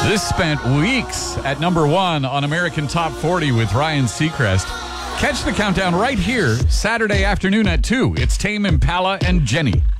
This spent weeks at number 1 on American Top 40 with Ryan Seacrest. Catch the countdown right here, Saturday afternoon at 2. It's Tame Impala and Jenny.